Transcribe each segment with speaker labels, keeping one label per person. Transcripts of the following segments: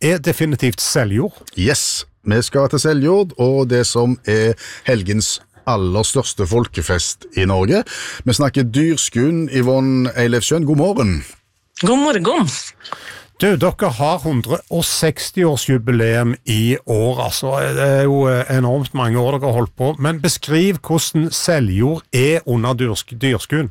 Speaker 1: definitivt Seljord.
Speaker 2: Yes, vi skal til Seljord, og det som helgens aller største folkefest i Norge. Vi snakker Dyrskuen. Yvonne Eilefsjøen, god morgen.
Speaker 3: God morgen.
Speaker 1: Du, dere har 160-årsjubileum i år, altså. Det jo enormt mange år dere har holdt på. Men beskriv hvordan Seljord under Dyrskuen.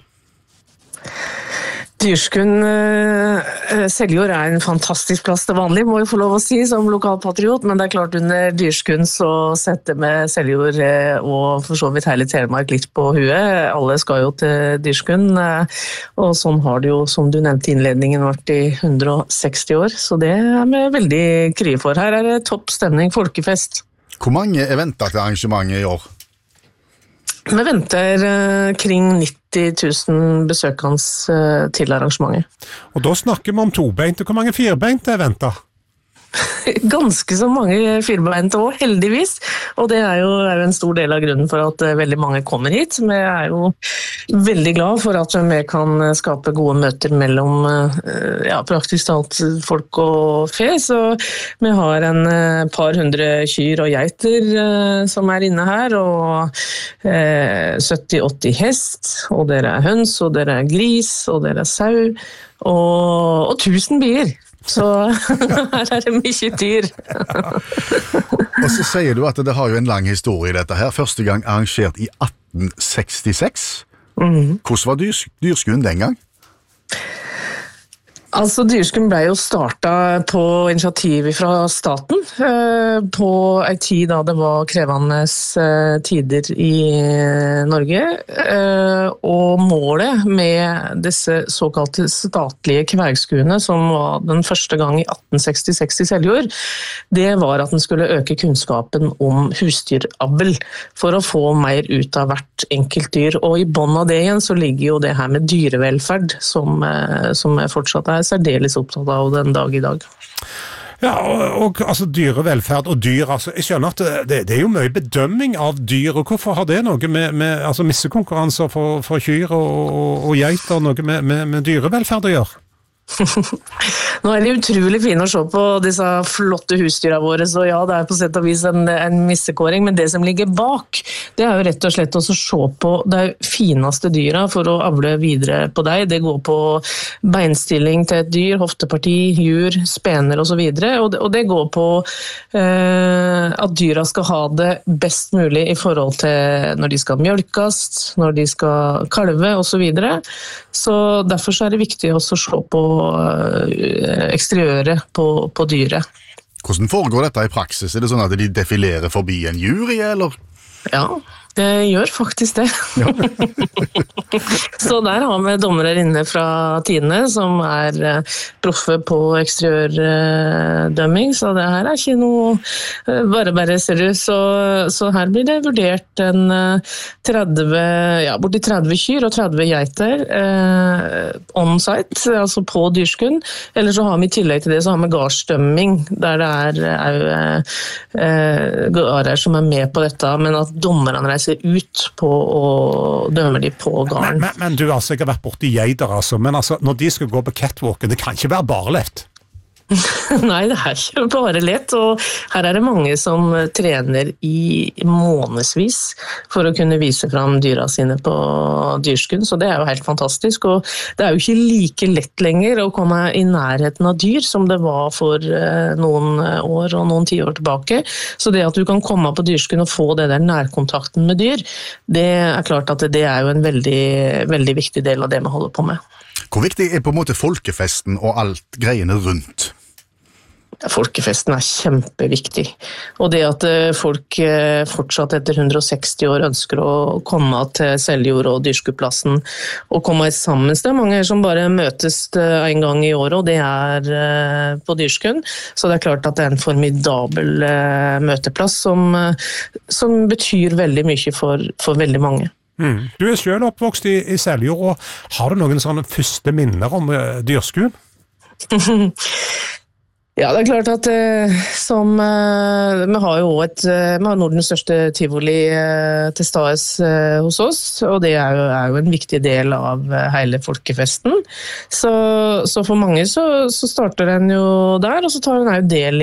Speaker 3: Dyrskuen, Seljord en fantastisk plass til vanlig, må jeg få lov å si, som lokalpatriot, men det klart under Dyrskuen så setter vi Seljord og for så vidt hele Telemark litt på huet. Alle skal jo til Dyrskuen, og sånn har det jo, som du nevnte i innledningen, vært i 160 år, så det vi veldig kry for. Her det topp stemning, folkefest.
Speaker 2: Hvor mange venter til arrangementet i år?
Speaker 3: Vi venter kring 90 000 besøkende til arrangementet.
Speaker 1: Og da snakker vi om tobeinte. Hvor mange firbeinte venter?
Speaker 3: Ganske så mange firbeinte også, heldigvis. Og det jo en stor del av grunnen for at veldig mange kommer hit. Vi jo veldig glad for at vi kan skape gode møter mellom praktisk talt folk og fe. Så vi har en par hundre kyr og geiter som inne her, og 70-80 hest, og det høns, og det gris, og det sau, og 1000 bier. Så her det mye dyr.
Speaker 2: Og så sier du at det har jo en lang historie dette her. Første gang arrangert i 1866. Hvordan var Dyrskuen den gang?
Speaker 3: Altså, Dyrskuen ble jo startet på initiativ fra staten, på en tid da det var krevende tider i Norge, og målet med disse såkalte statlige kvergskuene, som var den første gang i 1866 i Seljord, det var at den skulle øke kunnskapen om husdyravl, for å få mer ut av hvert enkelt dyr, og i bånd av det igjen så ligger jo det her med dyrevelferd, som fortsatt særdeles opptatt av den dag i dag.
Speaker 1: Ja, og altså dyrevelferd og dyr, altså, jeg skjønner at det jo mye bedømming av dyr, og hvorfor har det noe med altså missekonkurranser for kyr og geiter, noe med dyrevelferd å gjøre?
Speaker 3: Nå det utrolig fint å se på disse flotte husdyra våre, så ja, det på sett og vis en missekåring, men det som ligger bak, det jo rett og slett å se på de fineste dyra for å avle videre på deg. Det går på beinstilling til et dyr, hofteparti, jur, spener og så videre, og det går på at dyra skal ha det best mulig i forhold til når de skal mjølkes, når de skal kalve og så videre. Så derfor så det viktig også å se på eksteriøret på dyret.
Speaker 2: Hvordan foregår dette i praksis? Det sånn at de defilerer forbi en jury, eller?
Speaker 3: Ja, det gjør faktisk det. Ja. Så der har vi dommere inne fra Tine, som proffe på eksteriørdømming, så det her ikke noe bare ser du. Så her blir det vurdert borti 30 kyr og 30 geiter on-site, altså på Dyrskuen. Eller så har vi i tillegg til det, så har vi gardsdømming, der det gårder som med på dette, men at dommerne reiser ut på og dømmer de på garden.
Speaker 1: Men du, altså, jeg har vært borte i geiter, altså, men altså, når de skal gå på catwalken, det kan ikke være bare lett.
Speaker 3: Nei, det ikke bare lett, og her det mange som trener i månedsvis for å kunne vise fram dyra sine på Dyrskuen, så det jo helt fantastisk, og det jo ikke like lett lenger å komme i nærheten av dyr som det var for noen år og noen 10 år tilbake, så det at du kan komme på Dyrskuen og få det der nærkontakten med dyr, det klart at det jo en veldig, veldig viktig del av det vi holder på med.
Speaker 2: Hvor viktig på en måte folkefesten og alt greiene rundt?
Speaker 3: Folkefesten kjempeviktig, og det at folk fortsatt etter 160 år ønsker å komme til Seljord og Dyrskueplassen og komme sammen. Det mange som bare møtes en gang i året, og det på Dyrskuen, så det klart at det en formidabel møteplass som betyr veldig mye for veldig mange.
Speaker 1: Du selv oppvokst i Seljord, og har du noen sånne første minner om Dyrskuen?
Speaker 3: Ja, det klart at vi har jo vi har Nordens største tivoli til stades hos oss, og det jo en viktig del av hele folkefesten. Så for mange så starter den jo der, og så tar den jo del